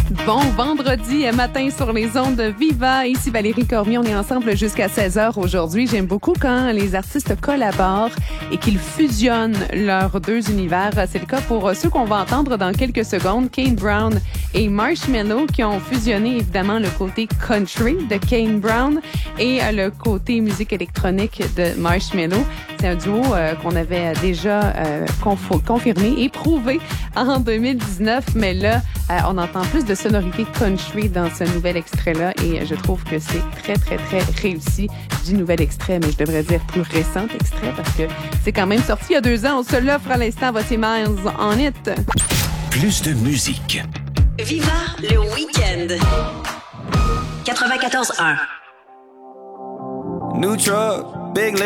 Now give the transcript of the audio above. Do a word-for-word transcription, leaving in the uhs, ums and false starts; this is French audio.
Bon vendredi matin sur les ondes de Viva. Ici Valérie Cormier, on est ensemble jusqu'à seize heures aujourd'hui. J'aime beaucoup quand les artistes collaborent et qu'ils fusionnent leurs deux univers. C'est le cas pour ceux qu'on va entendre dans quelques secondes, Kane Brown et Marshmello, qui ont fusionné évidemment le côté country de Kane Brown et le côté musique électronique de Marshmello. C'est un duo euh, qu'on avait déjà euh, conf- confirmé et prouvé en deux mille dix-neuf, mais là, euh, on entend plus de sonorité country dans ce nouvel extrait-là et je trouve que c'est très, très, très réussi. Je dis nouvel extrait, mais je devrais dire plus récent extrait parce que c'est quand même sorti il y a deux ans. On se l'offre à l'instant, voici Miles on It. Plus de musique. Viva le week-end. quatre-vingt-quatorze un. New truck, big